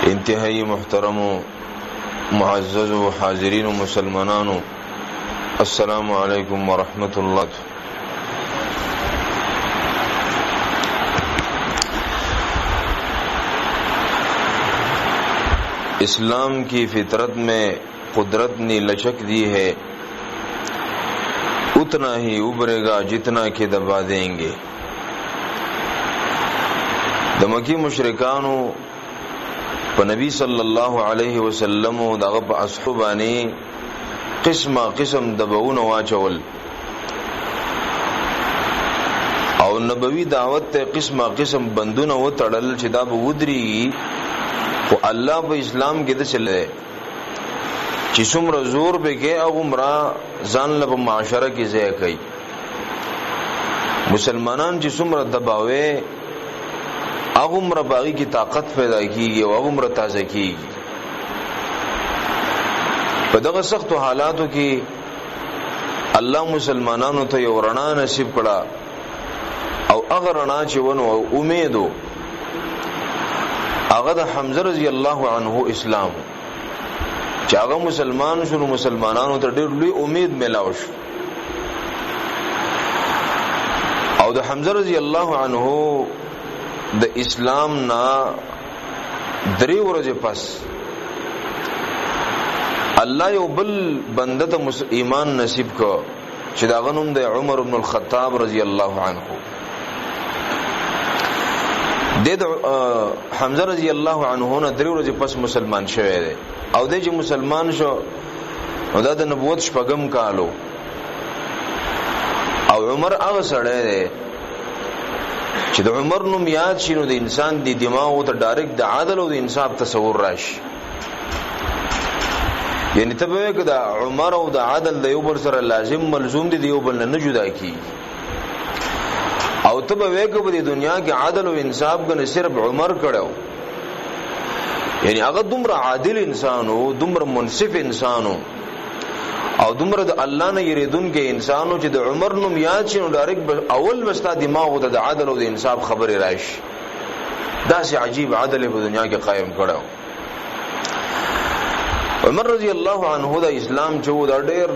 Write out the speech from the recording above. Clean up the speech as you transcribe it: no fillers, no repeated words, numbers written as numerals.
انتہائی محترم و معزز و حاضرین و مسلمانانو، السلام علیکم ورحمۃ اللہ۔ اسلام کی فطرت میں قدرت نے لچک دی ہے، اتنا ہی ابھرے گا جتنا کہ دبا دیں گے۔ دمکی مشرکانو په نبی صلی الله علیه وسلم او دغه په اصحابانی قسم دباونه واچول، او نبوی دعوت ته قسم بندونه وتړل چې دا به ودري، خو الله په اسلام کې د چلے چې څومره زور به کې او عمره ځان له معاشره کې ځای کوي، مسلمانان چې څومره دباوي هغه عمر باغی کی طاقت پیدا کیږي او هغه عمر تازه کیږي۔ په دغه سخت حالاتو کې الله مسلمانانو ته یو رڼا نصیب کړه، او هغه رڼا چې ونه امیدو هغه د حمزه رضی الله عنه اسلام، چې هغه مسلمان شنو، مسلمانانو ته ډېر لوی امید ملاو شو، او د حمزه رضی الله عنه د اسلام نا درې ورځې پس الله یو بل بنده ته ایمان نصیب کو چې دا غنوم د عمر بن الخطاب رضی الله عنه، د حمزه رضی الله عنه نه درې ورځې پس مسلمان شوی دی، او د چې مسلمان شو او د نبوت شپږم کالو، او عمر هغه سړی دی چې د عمر نوم یاد شي نو د انسان دی دماغ ته ډایرکټ د عادل او د انصاف تصور راشي، یعنی ته به کې د عمر او د عادل د یو بل سره لازم ملزوم دي، د یو بل نه جدا کی، او ته به کې په دنیا کې عادل او انصاف غن صرف عمر کړو، یعنی هغه دومره عادل انسانو، دومره منصف انسانو، او دومره د الله نه یریدون کې انسانو چې د عمر نوم یاد شي نو ډایرکټ اول مستا دماغ ته د عدل او د انصاف خبره راشي، دا سي عجیب عدل په دنیا کې قائم کړو۔ عمر رضی الله عنه د اسلام چې و دا ډېر